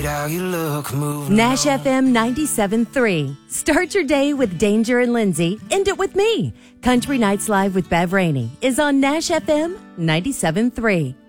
how you look, move Nash along. FM 97.3. Start your day with Danger and Lindsay. End it with me. Country Nights Live with Bev Rainey is on Nash FM 97.3.